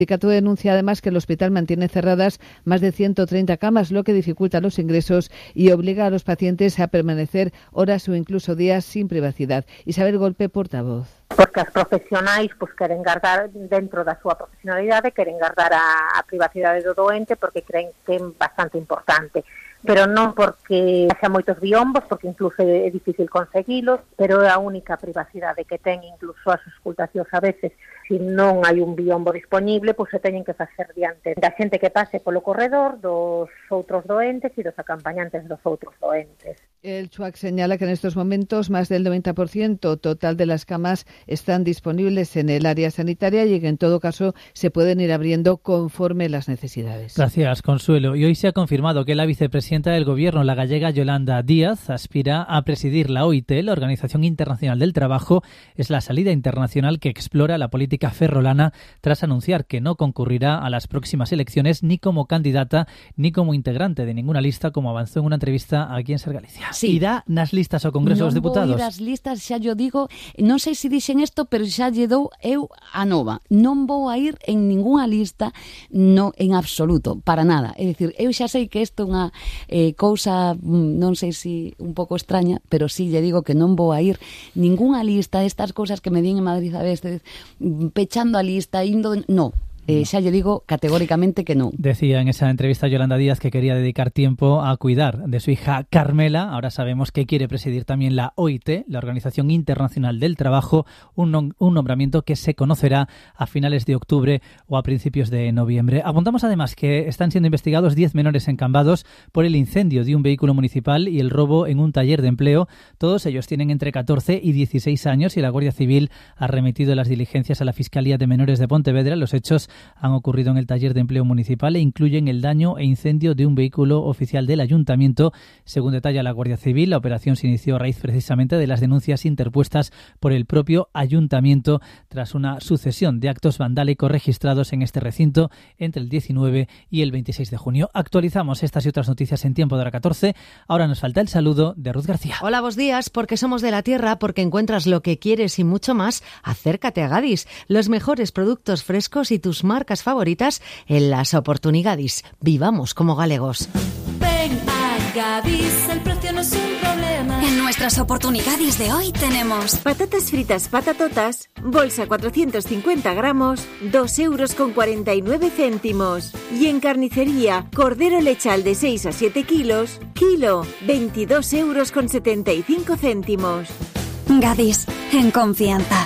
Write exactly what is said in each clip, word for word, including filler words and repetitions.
El sindicato denuncia además que el hospital mantiene cerradas más de ciento treinta camas, lo que dificulta los ingresos y obliga a los pacientes a permanecer horas ou incluso días sin privacidad. Isabel Golpe, portavoz. Porque as profesionais pois, queren guardar dentro da súa profesionalidade, queren guardar a, a privacidade do doente porque creen que é bastante importante. Pero non porque haxa moitos biombos, porque incluso é difícil conseguilos, pero é a única privacidade que ten incluso as auscultacións a veces. Se non hai un biombo disponible, pois se teñen que facer diante da xente que pase polo corredor, dos outros doentes e dos acompañantes dos outros doentes. El CHUAC señala que en estos momentos más del noventa por ciento total de las camas están disponibles en el área sanitaria y que en todo caso se pueden ir abriendo conforme las necesidades. Gracias, Consuelo. Y hoy se ha confirmado que la vicepresidenta del Gobierno, la gallega Yolanda Díaz, aspira a presidir la O I T, la Organización Internacional del Trabajo. Es la salida internacional que explora la política ferrolana tras anunciar que no concurrirá a las próximas elecciones ni como candidata ni como integrante de ninguna lista, como avanzó en una entrevista aquí en Ser Galicia. Sí. Irá nas listas ao Congreso non dos Deputados? Non vou ir ás listas, xa yo digo, non sei se dixen isto, pero xa lle dou eu a nova. Non vou a ir en ningunha lista, no, en absoluto, para nada. É dicir, eu xa sei que isto é unha eh, cousa, non sei se un pouco extraña, pero sí lle digo que non vou a ir ningunha lista, estas cousas que me din en Madrid a veces, pechando a lista, indo... No. Eh, ya le digo categóricamente que no. Decía en esa entrevista Yolanda Díaz que quería dedicar tiempo a cuidar de su hija Carmela. Ahora sabemos que quiere presidir también la O I T, la Organización Internacional del Trabajo, un, nom- un nombramiento que se conocerá a finales de octubre o a principios de noviembre. Apuntamos además que están siendo investigados diez menores en Cambados por el incendio de un vehículo municipal y el robo en un taller de empleo. Todos ellos tienen entre catorce y dieciséis años y la Guardia Civil ha remitido las diligencias a la Fiscalía de Menores de Pontevedra. Los hechos han ocurrido en el taller de empleo municipal e incluyen el daño e incendio de un vehículo oficial del ayuntamiento. Según detalla la Guardia Civil, la operación se inició a raíz precisamente de las denuncias interpuestas por el propio ayuntamiento tras una sucesión de actos vandálicos registrados en este recinto entre el diecinueve y el veintiséis de junio. Actualizamos estas y otras noticias en tiempo de hora catorce. Ahora nos falta el saludo de Ruth García. Hola, buenos días, porque somos de la tierra, porque encuentras lo que quieres y mucho más. Acércate a Gadis, los mejores productos frescos y tus marcas favoritas en las oportunidades. Vivamos como galegos. Ven a Gadis, el precio no es un problema. En nuestras oportunidades de hoy tenemos patatas fritas patatotas, bolsa cuatrocientos cincuenta gramos, dos euros con cuarenta y nueve céntimos. Y en carnicería, cordero lechal de seis a siete kilos, kilo, veintidós euros con setenta y cinco céntimos. Gadis, en confianza.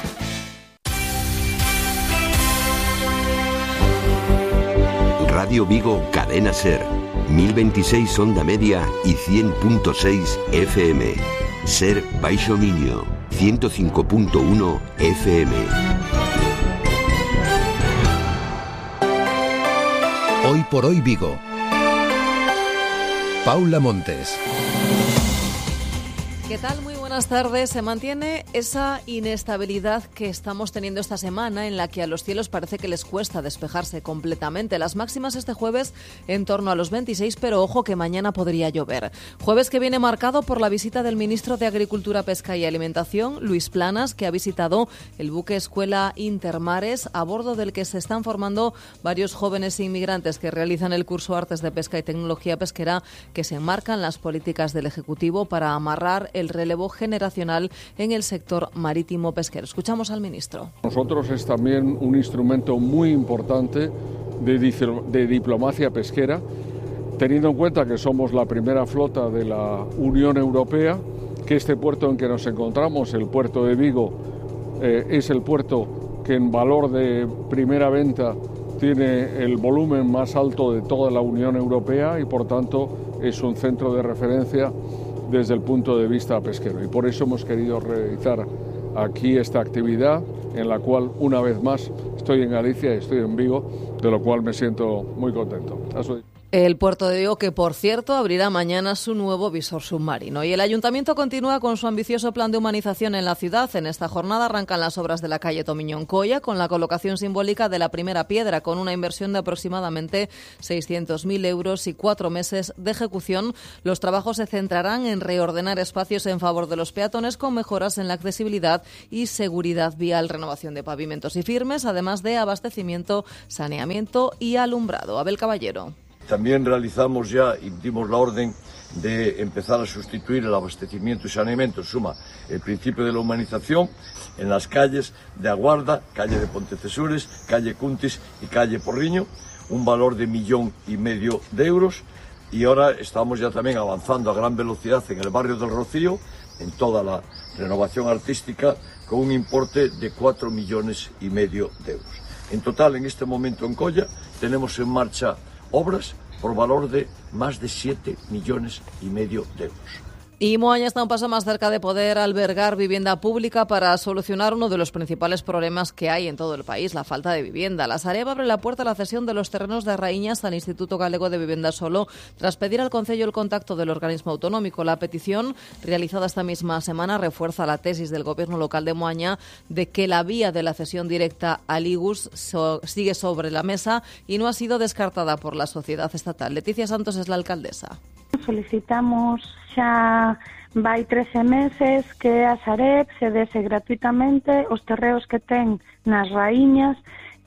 Radio Vigo, Cadena Ser, mil veintiséis onda media y cien punto seis F M. Ser Baixo Miño, ciento cinco punto uno F M. Hoy por hoy Vigo. Paula Montes. ¿Qué tal? Muy buenas tardes. Se mantiene esa inestabilidad que estamos teniendo esta semana en la que a los cielos parece que les cuesta despejarse completamente. Las máximas este jueves en torno a los veintiséis, pero ojo que mañana podría llover. Jueves que viene marcado por la visita del ministro de Agricultura, Pesca y Alimentación, Luis Planas, que ha visitado el buque Escuela Intermares, a bordo del que se están formando varios jóvenes inmigrantes que realizan el curso Artes de Pesca y Tecnología Pesquera, que se enmarcan las políticas del Ejecutivo para amarrar el relevo generacional en el sector marítimo pesquero. Escuchamos al ministro. Nosotros es también un instrumento muy importante de, de diplomacia pesquera, teniendo en cuenta que somos la primera flota de la Unión Europea, que este puerto en que nos encontramos, el puerto de Vigo, eh, es el puerto que en valor de primera venta tiene el volumen más alto de toda la Unión Europea y por tanto es un centro de referencia desde el punto de vista pesquero. Y por eso hemos querido realizar aquí esta actividad en la cual una vez más estoy en Galicia y estoy en Vigo, de lo cual me siento muy contento. El puerto de Vigo, que por cierto abrirá mañana su nuevo visor submarino. Y el Ayuntamiento continúa con su ambicioso plan de humanización en la ciudad. En esta jornada arrancan las obras de la calle Tomiñón Colla con la colocación simbólica de la primera piedra, con una inversión de aproximadamente seiscientos mil euros y cuatro meses de ejecución. Los trabajos se centrarán en reordenar espacios en favor de los peatones con mejoras en la accesibilidad y seguridad vial, renovación de pavimentos y firmes, además de abastecimiento, saneamiento y alumbrado. Abel Caballero. También realizamos ya y dimos la orden de empezar a sustituir el abastecimiento y saneamiento, en suma, el principio de la humanización en las calles de Aguarda, calle de Pontecesures, calle Cuntis y calle Porriño, un valor de millón y medio de euros, y ahora estamos ya también avanzando a gran velocidad en el barrio del Rocío, en toda la renovación artística, con un importe de cuatro millones y medio de euros. En total, en este momento en Colla, tenemos en marcha obras por valor de más de siete millones y medio de euros. Y Moaña está un paso más cerca de poder albergar vivienda pública para solucionar uno de los principales problemas que hay en todo el país, la falta de vivienda. La Sareb abre la puerta a la cesión de los terrenos de Raíñas al Instituto Galego de Vivienda Solo, tras pedir al Concello el contacto del organismo autonómico. La petición, realizada esta misma semana, refuerza la tesis del Gobierno local de Moaña de que la vía de la cesión directa al I G U S so, sigue sobre la mesa y no ha sido descartada por la sociedad estatal. Leticia Santos es la alcaldesa. Solicitamos xa vai trece meses que a Sareb cedese gratuitamente os terreos que ten nas Raíñas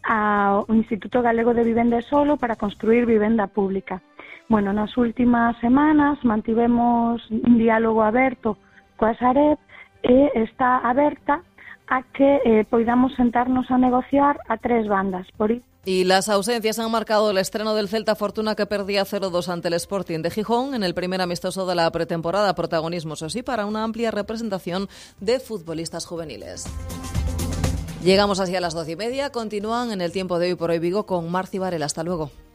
ao Instituto Galego de Vivenda Solo para construir vivenda pública. Bueno, nas últimas semanas mantivemos un diálogo aberto coa Sareb e está aberta a que eh, poidamos sentarnos a negociar a tres bandas. Por iso Y las ausencias han marcado el estreno del Celta Fortuna, que perdía cero dos ante el Sporting de Gijón en el primer amistoso de la pretemporada. Protagonismo, eso sí, para una amplia representación de futbolistas juveniles. Llegamos así a las doce y media. Continúan en el tiempo de Hoy por Hoy Vigo con Marci Varela. Hasta luego.